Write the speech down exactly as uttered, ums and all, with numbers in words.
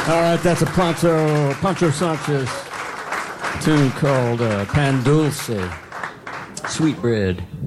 All right, that's a Pancho, Pancho Sanchez tune called uh, Pan Dulce, Sweet Bread.